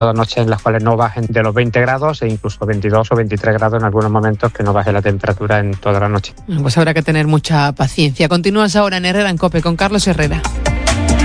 noches en las cuales no bajen de los 20 grados e incluso 22 o 23 grados en algunos momentos, que no baje la temperatura en toda la noche. Pues habrá que tener mucha paciencia. Continúas ahora en Herrera en COPE con Carlos Herrera.